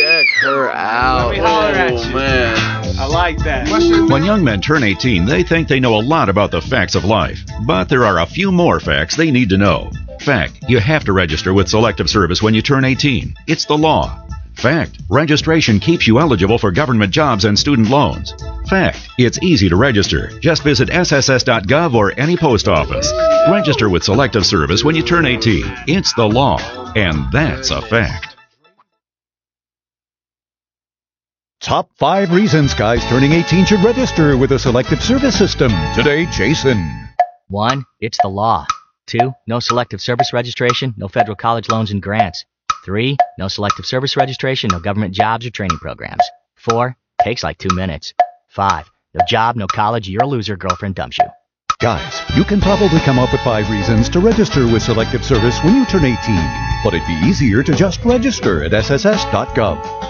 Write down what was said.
Check her out. Let me holler at Oh, you. man. I like that. When young men turn 18, they think they know a lot about the facts of life. But there are a few more facts they need to know. Fact, you have to register with Selective Service when you turn 18. It's the law. Fact, registration keeps you eligible for government jobs and student loans. Fact, it's easy to register. Just visit sss.gov or any post office. Register with Selective Service when you turn 18. It's the law. And that's a fact. Top 5 reasons guys turning 18 should register with a Selective Service system. Today, Jason. 1. It's the law. 2. No Selective Service registration, no federal college loans and grants. 3. No Selective Service registration, no government jobs or training programs. 4. Takes like 2 minutes. 5. No job, no college, you're a loser, girlfriend dumps you. Guys, you can probably come up with 5 reasons to register with Selective Service when you turn 18. But it'd be easier to just register at sss.gov.